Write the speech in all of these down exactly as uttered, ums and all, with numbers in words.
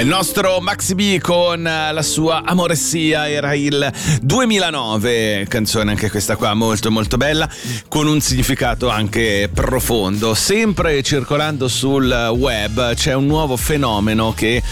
Il nostro Maxi B con la sua Amoressia era il duemilanove, canzone anche questa qua molto molto bella, con un significato anche profondo. Sempre circolando sul web c'è un nuovo fenomeno che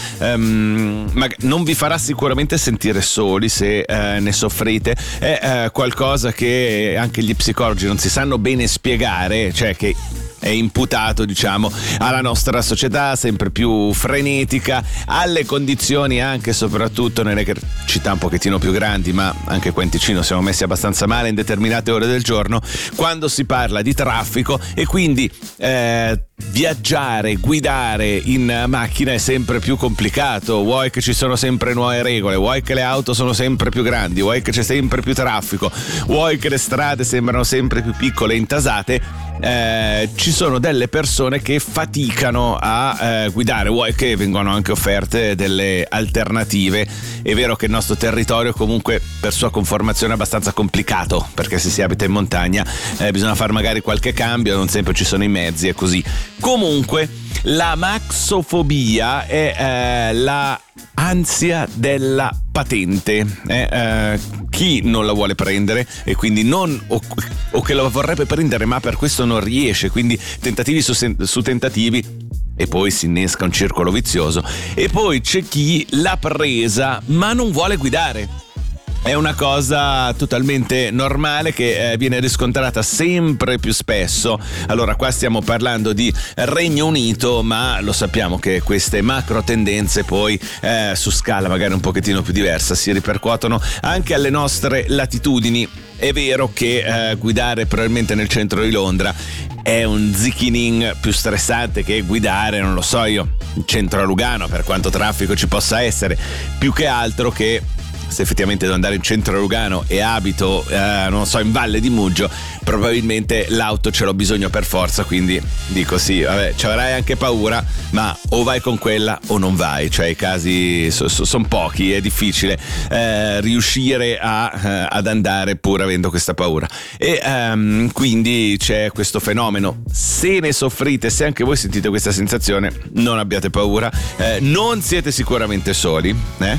um, non vi farà sicuramente sentire soli se uh, ne soffrite. È uh, qualcosa che anche gli psicologi non si sanno bene spiegare, cioè che è imputato, diciamo, alla nostra società sempre più frenetica, alle condizioni anche e soprattutto nelle città un pochettino più grandi, ma anche qua in Ticino siamo messi abbastanza male in determinate ore del giorno quando si parla di traffico, e quindi eh, viaggiare, guidare in macchina è sempre più complicato. Vuoi che ci sono sempre nuove regole, vuoi che le auto sono sempre più grandi, vuoi che c'è sempre più traffico, vuoi che le strade sembrano sempre più piccole e intasate. Eh, ci sono delle persone che faticano a eh, guidare, vuoi che vengono anche offerte delle alternative. È vero che il nostro territorio comunque per sua conformazione è abbastanza complicato, perché se si abita in montagna eh, bisogna fare magari qualche cambio, non sempre ci sono i mezzi e così. Comunque la maxofobia è eh, la ansia della patente, eh, eh, chi non la vuole prendere e quindi non o, o che la vorrebbe prendere ma per questo non riesce, quindi tentativi su, su tentativi e poi si innesca un circolo vizioso. E poi c'è chi l'ha presa ma non vuole guidare. È una cosa totalmente normale che eh, viene riscontrata sempre più spesso. Allora, qua stiamo parlando di Regno Unito, ma lo sappiamo che queste macro tendenze poi eh, su scala magari un pochettino più diversa si ripercuotono anche alle nostre latitudini. È vero che eh, guidare probabilmente nel centro di Londra è un zicchinin più stressante che guidare, non lo so io, in centro a Lugano, per quanto traffico ci possa essere, più che altro che se effettivamente devo andare in centro a Lugano e abito, eh, non so, in Valle di Muggio, probabilmente l'auto ce l'ho bisogno per forza, quindi dico sì, vabbè, ci avrai anche paura, ma o vai con quella o non vai, cioè i casi so, so, sono pochi, è difficile eh, riuscire a, eh, ad andare pur avendo questa paura. E um, quindi c'è questo fenomeno. Se ne soffrite, se anche voi sentite questa sensazione, non abbiate paura, eh, non siete sicuramente soli, eh?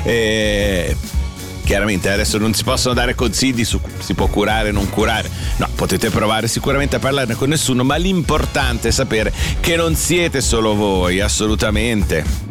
E chiaramente adesso non si possono dare consigli su si può curare o non curare, no, potete provare sicuramente a parlarne con nessuno, ma l'importante è sapere che non siete solo voi, assolutamente.